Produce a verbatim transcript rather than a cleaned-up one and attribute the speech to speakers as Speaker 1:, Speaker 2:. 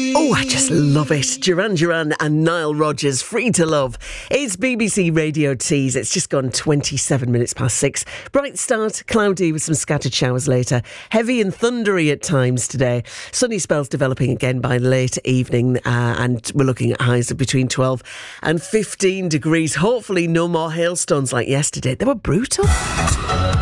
Speaker 1: Oh, I just love it. Duran Duran and Nile Rodgers, Free to Love. It's B B C Radio Tees. It's just gone twenty-seven minutes past six. Bright start, cloudy with some scattered showers later. Heavy and thundery at times today. Sunny spells developing again by late evening, uh, and we're looking at highs of between twelve and fifteen degrees. Hopefully no more hailstones like yesterday. They were brutal.